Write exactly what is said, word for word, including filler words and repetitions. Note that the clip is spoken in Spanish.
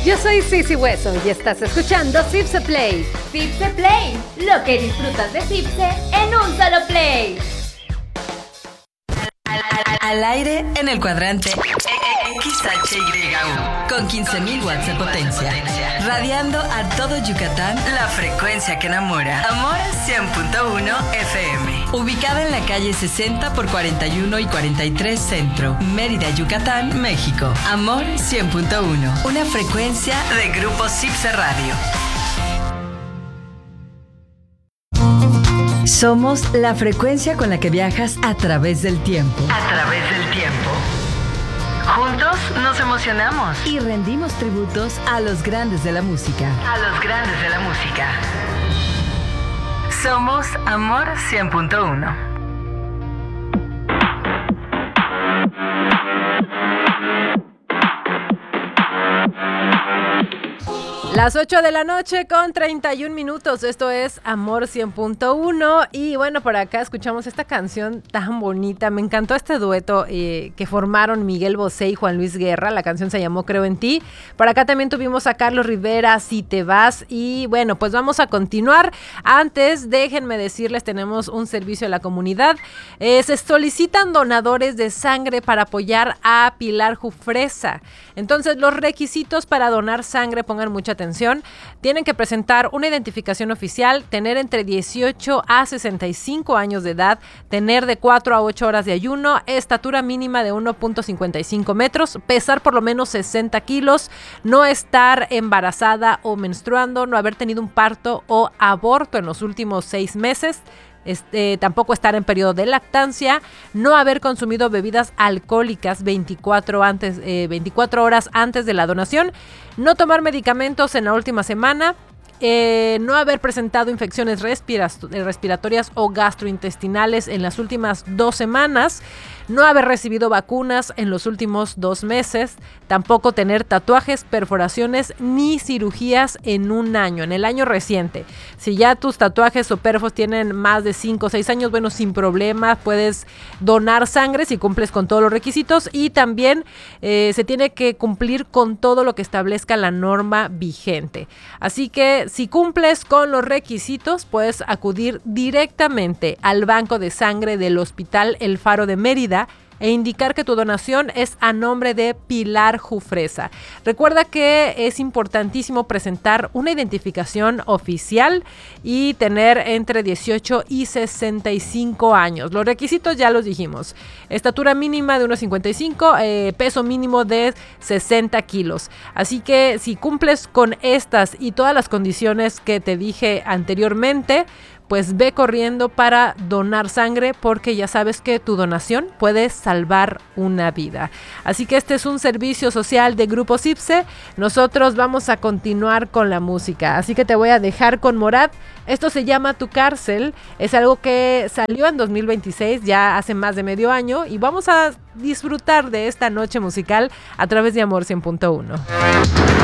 Yo soy Sisi Hueso y estás escuchando Cipse Play. Cipse Play, lo que disfrutas de Cipse en un solo play. Al, al, al aire en el cuadrante X H Y U con quince mil watts de potencia, radiando a todo Yucatán la frecuencia que enamora. Amor cien punto uno F M, ubicada en la calle sesenta por cuarenta y uno y cuarenta y tres Centro, Mérida, Yucatán, México. Amor cien punto uno, una frecuencia de Grupo Cipse Radio. Somos la frecuencia con la que viajas a través del tiempo. A través del tiempo. Juntos nos emocionamos y rendimos tributos a los grandes de la música. A los grandes de la música. Somos Amor cien punto uno. Las ocho de la noche con treinta y un minutos, esto es Amor cien punto uno y bueno, por acá escuchamos esta canción tan bonita, me encantó este dueto eh, que formaron Miguel Bosé y Juan Luis Guerra, la canción se llamó Creo en ti. Por acá también tuvimos a Carlos Rivera, Si te vas, y bueno, pues vamos a continuar. Antes, déjenme decirles, tenemos un servicio a la comunidad, eh, se solicitan donadores de sangre para apoyar a Pilar Jufresa. Entonces, los requisitos para donar sangre, pongan mucha atención. Tienen que presentar una identificación oficial, tener entre dieciocho a sesenta y cinco años de edad, tener de cuatro a ocho horas de ayuno, estatura mínima de uno punto cincuenta y cinco metros, pesar por lo menos sesenta kilos, no estar embarazada o menstruando, no haber tenido un parto o aborto en los últimos seis meses, Este, tampoco estar en periodo de lactancia, no haber consumido bebidas alcohólicas veinticuatro, antes, eh, veinticuatro horas antes de la donación, no tomar medicamentos en la última semana, eh, no haber presentado infecciones respiras- respiratorias o gastrointestinales en las últimas dos semanas, no haber recibido vacunas en los últimos dos meses, tampoco tener tatuajes, perforaciones ni cirugías en un año, en el año reciente. Si ya tus tatuajes o perfos tienen más de cinco o seis años, bueno, sin problema, puedes donar sangre si cumples con todos los requisitos y también eh, se tiene que cumplir con todo lo que establezca la norma vigente. Así que si cumples con los requisitos, puedes acudir directamente al banco de sangre del Hospital El Faro de Mérida e indicar que tu donación es a nombre de Pilar Jufresa. Recuerda que es importantísimo presentar una identificación oficial y tener entre dieciocho y sesenta y cinco años. Los requisitos ya los dijimos. Estatura mínima de uno cincuenta y cinco, eh, peso mínimo de sesenta kilos. Así que si cumples con estas y todas las condiciones que te dije anteriormente, pues ve corriendo para donar sangre porque ya sabes que tu donación puede salvar una vida. Así que este es un servicio social de Grupo Cipse. Nosotros vamos a continuar con la música. Así que te voy a dejar con Morat. Esto se llama Tu Cárcel. Es algo que salió en dos mil veintiséis, ya hace más de medio año. Y vamos a disfrutar de esta noche musical a través de Amor cien punto uno.